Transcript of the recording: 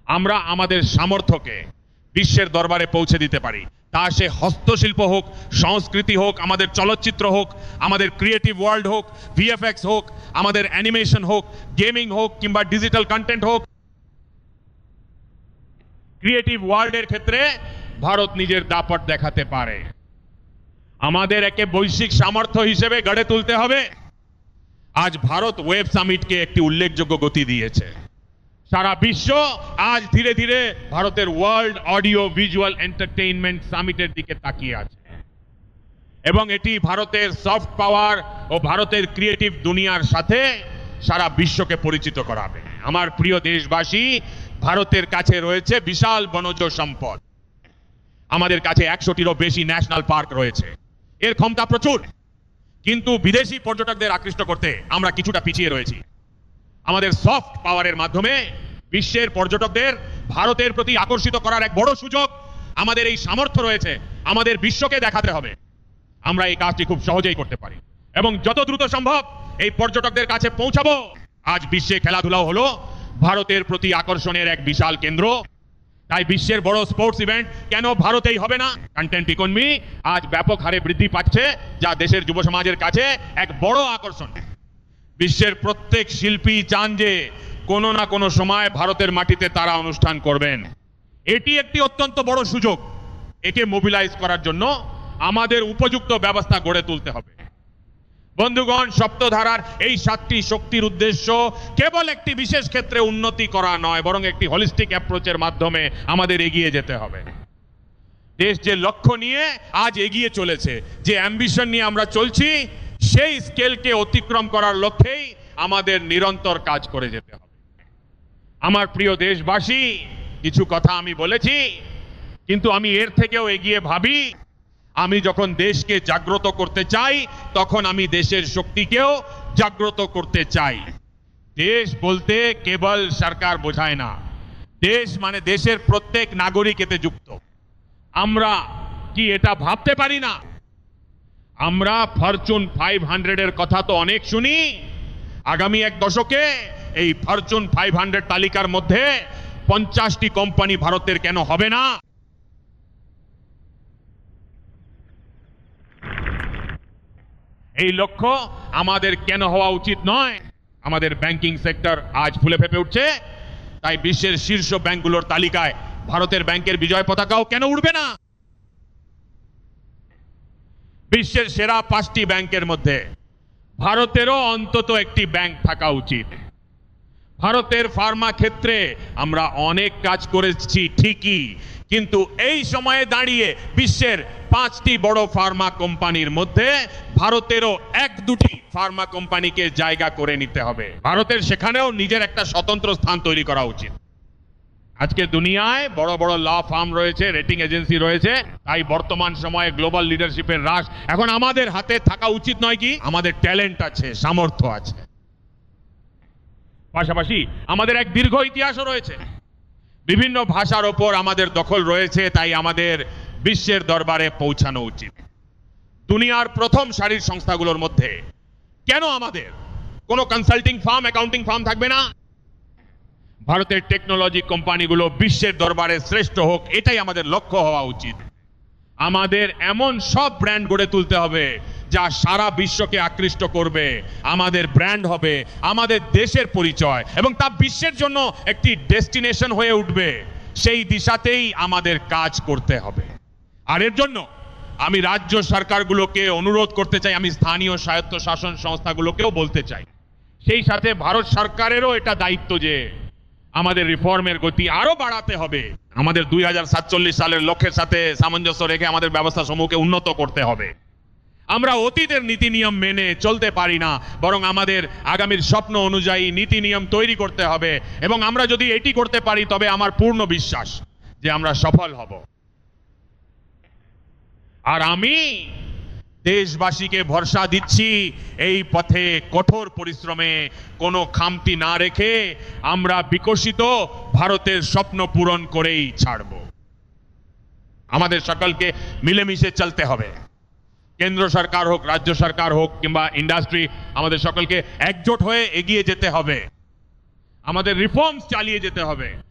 আমরা আমাদের সামর্থ্যকে বিশ্বের দরবারে পৌঁছে দিতে পারি। তা সে হস্তশিল্প হোক, সংস্কৃতি হোক, আমাদের চলচ্চিত্র হোক, আমাদের ক্রিয়েটিভ ওয়ার্ল্ড হোক, ভিএফএক্স হোক, আমাদের অ্যানিমেশন হোক, গেমিং হোক, কিংবা ডিজিটাল কন্টেন্ট হোক। ক্রিয়েটিভ ওয়ার্ল্ডের ক্ষেত্রে ভারত নিজের দাপট দেখাতে পারে। আমাদের একে বৈশ্বিক সামর্থ্য হিসেবে গড়ে তুলতে হবে। আজ ভারত ওয়েব সামিটকে একটি উল্লেখযোগ্য গতি দিয়েছে। সারা বিশ্ব আজ ধীরে ধীরে ভারতের ওয়ার্ল্ড অডিও ভিজুয়াল এন্টারটেইনমেন্ট সামিটের দিকে তাকিয়ে আছে এবং এটি ভারতের সফট পাওয়ার ও ভারতের ক্রিয়েটিভ দুনিয়ার সাথে সারা বিশ্বকে পরিচিত করাবে। আমার প্রিয় দেশবাসী, ভারতের কাছে রয়েছে বিশাল বনজ সম্পদ। আমাদের কাছে 100টিরও বেশি ন্যাশনাল পার্ক রয়েছে। এর ক্ষমতা প্রচুর, কিন্তু বিদেশি পর্যটকদের আকৃষ্ট করতে আমরা কিছুটা পিছিয়ে রয়েছি। আমাদের সফট পাওয়ারের মাধ্যমে বিশ্বের পর্যটকদের ভারতের প্রতি আকর্ষিত করার এক বড় সুযোগ আমাদের এই সামর্থ্য রয়েছে। আমাদের বিশ্বকে দেখাতে হবে আমরা এই কাজটি খুব সহজেই করতে পারি এবং যত দ্রুত সম্ভব এই পর্যটকদের কাছে পৌঁছাবো। আজ বিশ্বে খেলাধুলাও হলো ভারতের প্রতি আকর্ষণের এক বিশাল কেন্দ্র। তাই বিশ্বের বড় স্পোর্টস ইভেন্ট কেন ভারতেই হবে না? কন্টেন্ট ইকোনমি আজ ব্যাপক হারে বৃদ্ধি পাচ্ছে, যা দেশের যুব সমাজের কাছে এক বড় আকর্ষণ। বিশ্বের প্রত্যেক শিল্পী চান যে কোনো না কোনো সময় ভারতের মাটিতে তারা অনুষ্ঠান করবেন। এটি একটি অত্যন্ত বড় সুযোগ। একে মোবিলাইজ করার জন্য আমাদের উপযুক্ত ব্যবস্থা গড়ে তুলতে হবে। বন্ধুগণ, সপ্তধারার এই 7টি শক্তির উদ্দেশ্য কেবল একটি বিশেষ ক্ষেত্রে উন্নতি করা নয়, বরং একটি হলিস্টিক অ্যাপ্রোচের মাধ্যমে আমাদের এগিয়ে যেতে হবে। দেশ যে লক্ষ্য নিয়ে আজ এগিয়ে চলেছে, যে অ্যাম্বিশন নিয়ে আমরা চলছি, সেই স্কেলকে অতিক্রম করার লক্ষ্যেই আমাদের নিরন্তর কাজ করে যেতে হবে। আমার প্রিয় দেশবাসী, কিছু কথা আমি বলেছি, কিন্তু আমি এর থেকেও এগিয়ে ভাবি। আমি যখন দেশকে জাগ্রত করতে চাই, তখন আমি দেশের শক্তিকেও জাগ্রত করতে চাই। দেশ বলতে কেবল সরকার বোঝায় না, দেশ মানে দেশের প্রত্যেক নাগরিক এতে যুক্ত। আমরা কি এটা ভাবতে পারি না? আমরা ফরচুন 500 এর কথা তো অনেক শুনি। আগামী এক দশকে এই ফরচুন 500 তালিকার মধ্যে 50টি কোম্পানি ভারতের কেন হবে না? এই লক্ষ্য আমাদের কেন হওয়া উচিত নয়? আমাদের ব্যাংকিং সেক্টর আজ ফুলে ফেপে উঠছে, তাই বিশ্বের শীর্ষ ব্যাংকগুলোর তালিকায় ভারতের ব্যাংকের বিজয় পতাকাও কেন উড়বে না? বিশ্বের সেরা 5টি ব্যাংকের মধ্যে ভারতেরও অন্তত একটি ব্যাংক থাকা উচিত। ভারতের ফার্মা ক্ষেত্রে আমরা অনেক কাজ করেছি ঠিকই, কিন্তু এই সময়ে দাঁড়িয়ে বিশ্বের 5টি বড় ফার্মা কোম্পানির মধ্যে ভারতেরও 1-2টি ফার্মা কোম্পানিকে জায়গা করে নিতে হবে। ভারতের সেখানেও নিজের একটা স্বতন্ত্র স্থান তৈরি করা উচিত। আজকে দুনিয়ায় বড় বড় ল ফার্ম রয়েছে, রেটিং এজেন্সি রয়েছে, তাই বর্তমান সময়ে গ্লোবাল লিডারশিপের রাশ এখন আমাদের হাতে থাকা উচিত নয় কি? আমাদের ট্যালেন্ট আছে, সামর্থ্য আছে। পাশাপাশি আমাদের এক দীর্ঘ ইতিহাসও রয়েছে। বিভিন্ন ভাষার ওপর আমাদের দখল রয়েছে, তাই আমাদের বিশ্বের দরবারে পৌঁছানো উচিত। দুনিয়ার প্রথম সারির সংস্থাগুলোর মধ্যে কেন আমাদের কোনো কনসাল্টিং ফার্ম, অ্যাকাউন্টিং ফার্ম থাকবে না? ভারতের টেকনোলজি কোম্পানিগুলো বিশ্বের দরবারে শ্রেষ্ঠ হোক, এটাই আমাদের লক্ষ্য হওয়া উচিত। আমাদের এমন সব ব্র্যান্ড গড়ে তুলতে হবে যা সারা বিশ্বকে আকৃষ্ট করবে। আমাদের ব্র্যান্ড হবে আমাদের দেশের পরিচয় এবং তা বিশ্বের জন্য একটি ডেস্টিনেশন হয়ে উঠবে। সেই দিশাতেই আমাদের কাজ করতে হবে। আর এর জন্য আমি রাজ্য সরকারগুলোকে অনুরোধ করতে চাই, আমি স্থানীয় স্বায়ত্তশাসন সংস্থাগুলোকেও বলতে চাই, সেই সাথে ভারত সরকারেরও এটা দায়িত্ব যে আমাদের রিফর্মের গতি আরো বাড়াতে হবে। আমাদের 2047 সালের লক্ষ্যের সাথে সামঞ্জস্য রেখে আমাদের ব্যবস্থা সমূহকে উন্নত করতে হবে। আমরা অতীতের নীতি নিয়ম মেনে চলতে পারি না, বরং আমাদের আগামীর স্বপ্ন অনুযায়ী নীতি নিয়ম তৈরি করতে হবে এবং আমরা যদি এটি করতে পারি, তবে আমার পূর্ণ বিশ্বাস যে আমরা সফল হব। আর আমি দেশবাসীকে ভরসা দিচ্ছি, এই পথে কঠোর পরিশ্রমে কোনো খামতি না রেখে আমরা বিকশিত ভারতের স্বপ্ন পূরণ করেই ছাড়ব। আমাদের সকলকে মিলেমিশে চলতে হবে। কেন্দ্র সরকার হোক, রাজ্য সরকার হোক কিংবা ইন্ডাস্ট্রি, আমাদের সকলকে একজোট হয়ে এগিয়ে যেতে হবে। আমাদের রিফর্মস চালিয়ে যেতে হবে।